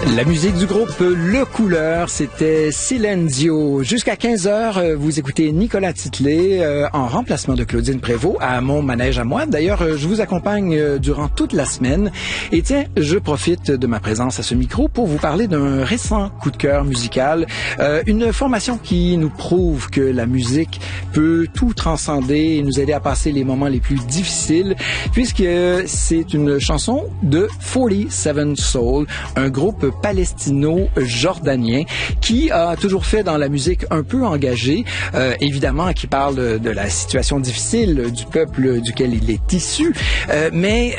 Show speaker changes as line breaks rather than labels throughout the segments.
La musique du groupe Le Couleur, c'était Silenzio. Jusqu'à 15h, vous écoutez Nicolas Titley en remplacement de Claudine Prévost à mon manège à moi. D'ailleurs, je vous accompagne durant toute la semaine. Et tiens, je profite de ma présence à ce micro pour vous parler d'un récent coup de cœur musical. Une formation qui nous prouve que la musique peut tout transcender et nous aider à passer les moments les plus difficiles, puisque c'est une chanson de 47 Soul, un groupe palestino-jordanien qui a toujours fait dans la musique un peu engagée, évidemment qui parle de la situation difficile du peuple duquel il est issu, mais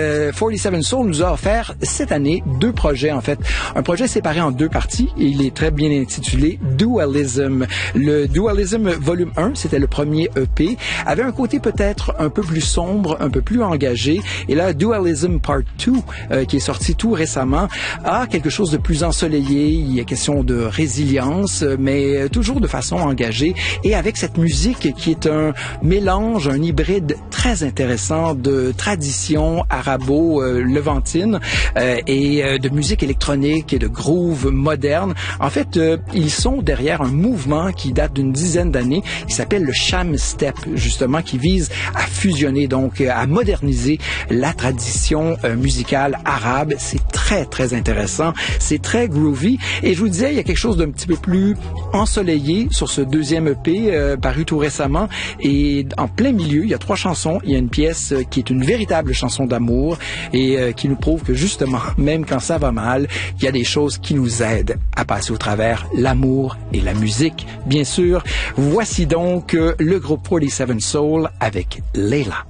47 Soul nous a offert cette année deux projets en fait. Un projet séparé en deux parties et il est très bien intitulé Dualism. Le Dualism volume 1, c'était le premier EP, avait un côté peut-être un peu plus sombre, un peu plus engagé, et là Dualism Part 2 qui est sorti tout récemment a quelque chose de plus ensoleillé. Il y a question de résilience, mais toujours de façon engagée et avec cette musique qui est un mélange, un hybride très intéressant de tradition arabo-levantine et de musique électronique et de groove moderne. En fait, ils sont derrière un mouvement qui date d'une dizaine d'années, qui s'appelle le Sham Step, justement, qui vise à fusionner, donc à moderniser la tradition musicale arabe. C'est très, très intéressant. C'est très groovy. Et je vous disais, il y a quelque chose d'un petit peu plus ensoleillé sur ce deuxième EP paru tout récemment. Et en plein milieu, il y a 3 chansons. Il y a une pièce qui est une véritable chanson d'amour et qui nous prouve que justement, même quand ça va mal, il y a des choses qui nous aident à passer au travers l'amour et la musique. Bien sûr, voici donc le groupe 47 Soul avec Leila.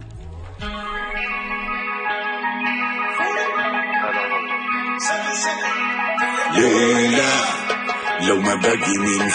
ليلى لو ما باقي من